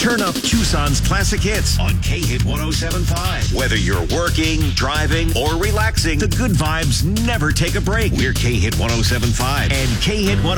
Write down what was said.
Turn up Tucson's classic hits on K-Hit 107.5. Whether you're working, driving, or relaxing, the good vibes never take a break. We're K-Hit 107.5 and K-Hit